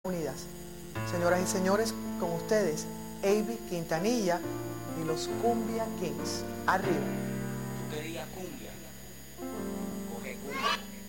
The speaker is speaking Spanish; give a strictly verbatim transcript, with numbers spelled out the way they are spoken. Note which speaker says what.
Speaker 1: Unidas. Señoras y señores, con ustedes, Avi Quintanilla y los Cumbia Kings. Arriba.
Speaker 2: Tú querías cumbia, coge cumbia.